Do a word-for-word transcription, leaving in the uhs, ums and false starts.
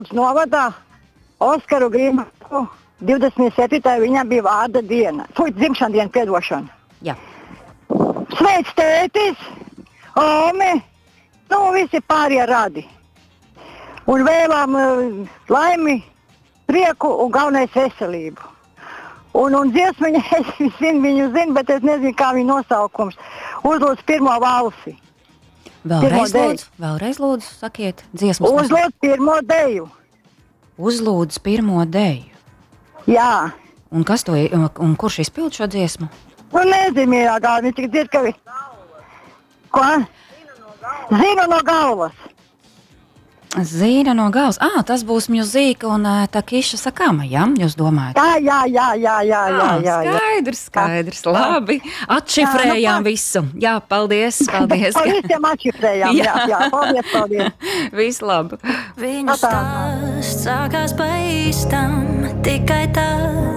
Novadā Oskaru Grimaku divdesmit septītajā viņam bija vārda diena. Fui, dzimšana diena, piedošana. Jā. Sveic tētis, Ome, nu visi pārējie radi. Un vēlam uh, laimi, prieku un galvenais veselību. Un, un dziesmiņa, es zinu, viņu zinu, bet es nezinu, kā viņa nosaukums. Uzlūdz pirmo valsi. Vēlreiz lūdzu, vēlreiz lūdzu, sakiet dziesmas. Uzlūdz pirmo deju. Uzlūdz pirmo deju. Jā. Un kas to, un kurš izpild šo dziesmu? Nu nezinu, mīļā galva, viņš tik dzird, ka vi... Ko? Zinu no galvas. Zina no galvas. Ā, tas būs Mjuzika un uh, Takiša Sakama, jā? Jūs domājat? Jā, jā, jā, jā, jā, jā, jā. Skaidrs, skaidrs, labi. Atšifrējām jā, nu, visu. Jā, paldies, paldies. Par visiem atšifrējām, jā, jā, paldies, paldies. Visu labu. Viņu stāsts sākās pa īstam, tikai tā.